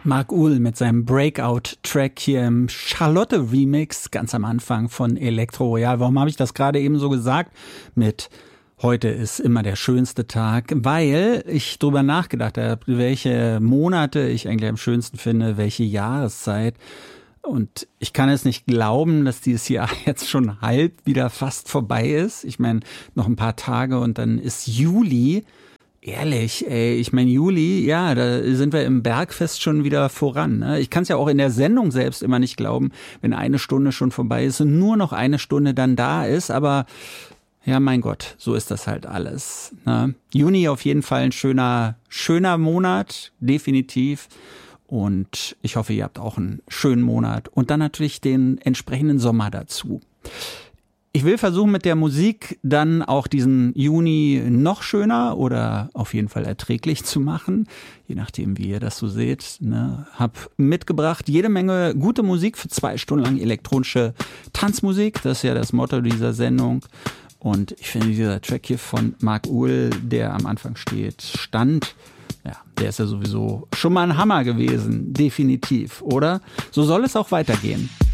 Marc Uhl mit seinem Breakout-Track hier im Charlotte-Remix, ganz am Anfang von Elektro Royal. Warum habe ich das gerade eben so gesagt? Mit heute ist immer der schönste Tag, weil ich drüber nachgedacht habe, welche Monate ich eigentlich am schönsten finde, welche Jahreszeit. Und ich kann es nicht glauben, dass dieses Jahr jetzt schon halb wieder fast vorbei ist. Ich meine, noch ein paar Tage und dann ist Juli. Ehrlich, ey, ich meine Juli, ja, da sind wir im Bergfest schon wieder voran. Ne? Ich kann es ja auch in der Sendung selbst immer nicht glauben, wenn eine Stunde schon vorbei ist und nur noch eine Stunde dann da ist. Aber ja, mein Gott, so ist das halt alles. Ne? Juni auf jeden Fall ein schöner Monat, definitiv. Und ich hoffe, ihr habt auch einen schönen Monat. Und dann natürlich den entsprechenden Sommer dazu. Ich will versuchen, mit der Musik dann auch diesen Juni noch schöner oder auf jeden Fall erträglich zu machen. Je nachdem, wie ihr das so seht. Ne? Hab mitgebracht jede Menge gute Musik für 2 Stunden lang elektronische Tanzmusik. Das ist ja das Motto dieser Sendung. Und ich finde, dieser Track hier von Marc Uhl, der am Anfang stand, ja, der ist ja sowieso schon mal ein Hammer gewesen. Definitiv, oder? So soll es auch weitergehen.